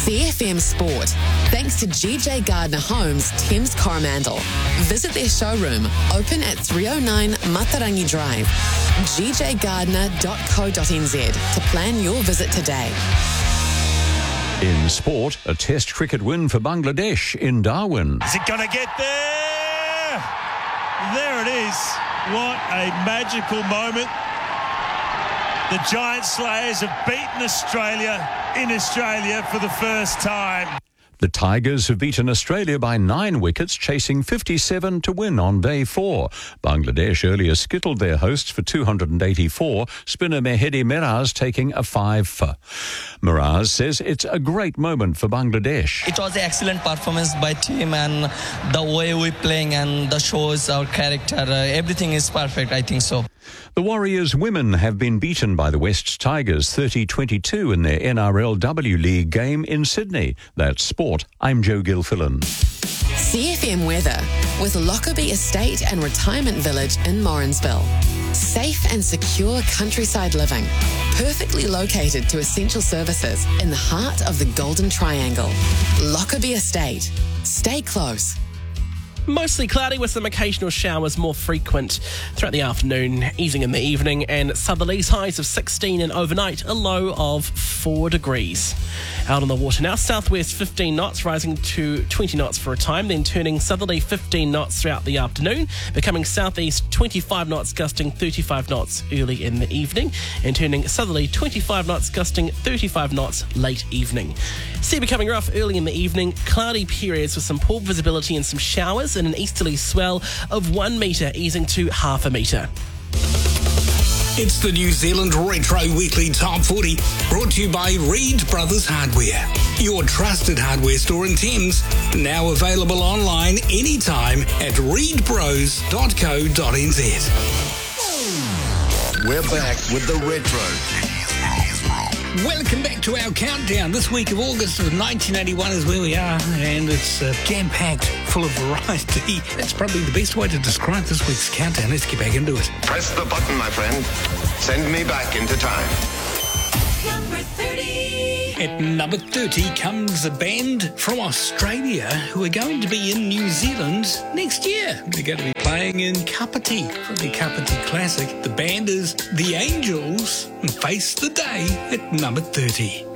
CFM Sport, thanks to GJ Gardner Homes, Thames Coromandel. Visit their showroom, open at 309 Matarangi Drive, gjgardner.co.nz to plan your visit today. In sport, a Test cricket win for Bangladesh in Darwin. Is it going to get there? There it is. What a magical moment. The Giant Slayers have beaten Australia in Australia for the first time. The Tigers have beaten Australia by 9 wickets, chasing 57 to win on day 4. Bangladesh earlier skittled their hosts for 284, spinner Mehedi Miraz taking a 5 for. Miraz says it's a great moment for Bangladesh. It was an excellent performance by team, and the way we're playing and the shows, our character, everything is perfect, I think so. The Warriors women have been beaten by the West Tigers 30-22 in their NRLW League game in Sydney. That's sport. I'm Joe Gilfillan. CFM weather with Lockerbie Estate and Retirement Village in Morrinsville. Safe and secure countryside living, perfectly located to essential services in the heart of the Golden Triangle. Lockerbie Estate. Stay close. Mostly cloudy with some occasional showers more frequent throughout the afternoon, easing in the evening, and southerlies highs of 16 and overnight a low of 4 degrees. Out on the water now, southwest 15 knots, rising to 20 knots for a time, then turning southerly 15 knots throughout the afternoon, becoming southeast 25 knots, gusting 35 knots early in the evening, and turning southerly 25 knots, gusting 35 knots late evening. Sea becoming rough early in the evening, cloudy periods with some poor visibility and some showers, and an easterly swell of 1 metre, easing to half a metre. It's the New Zealand Retro Weekly Top 40, brought to you by Reed Brothers Hardware, your trusted hardware store in Thames, now available online anytime at reedbros.co.nz. We're back with the Retro. Welcome back to our countdown. This week of August of 1981 is where we are, and it's jam-packed, full of variety. That's probably the best way to describe this week's countdown. Let's get back into it. Press the button, my friend. Send me back into time. Number 30. At number 30 comes a band from Australia who are going to be in New Zealand next year. They're going to be playing in Kapiti for the Kapiti Classic. The band is The Angels and Face the Day at number 30.